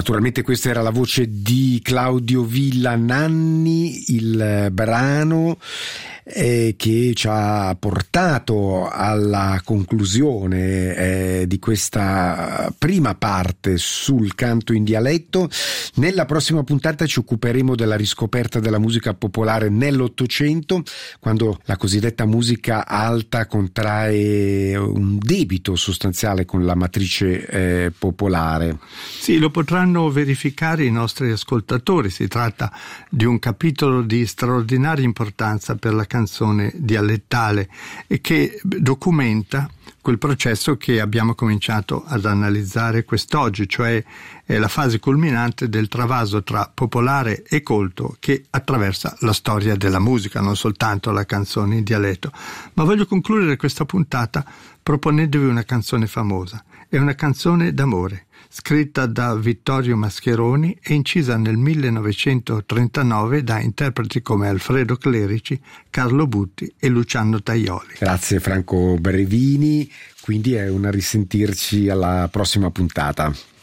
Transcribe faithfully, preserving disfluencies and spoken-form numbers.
Naturalmente questa era la voce di Claudio Villa Nanni, il brano eh, che ci ha portato alla conclusione eh, di questa prima parte sul canto in dialetto. Nella prossima puntata ci occuperemo della riscoperta della musica popolare nell'Ottocento, quando la cosiddetta musica alta contrae un debito sostanziale con la matrice eh, popolare. Sì, lo potranno verificare i nostri ascoltatori. Si tratta di un capitolo di straordinaria importanza per la canzone dialettale e che documenta quel processo che abbiamo cominciato ad analizzare quest'oggi, cioè è la fase culminante del travaso tra popolare e colto che attraversa la storia della musica, non soltanto la canzone in dialetto. Ma voglio concludere questa puntata proponendovi una canzone famosa. È una canzone d'amore, scritta da Vittorio Mascheroni e incisa nel millenovecentotrentanove da interpreti come Alfredo Clerici, Carlo Butti e Luciano Tajoli. Grazie Franco Brevini, quindi è un risentirci alla prossima puntata.